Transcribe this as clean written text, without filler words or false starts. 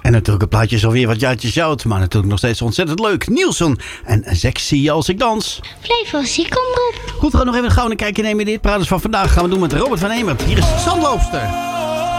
En natuurlijk het plaatje is alweer wat jaartjes oud, maar natuurlijk nog steeds ontzettend leuk. Nielsen en Sexy als ik dans. Flevozie, kom erop. Goed, we gaan nog even gauw een kijkje nemen in dit Praters van vandaag. Gaan we doen met Robert van Emert. Hier is Zandloopster.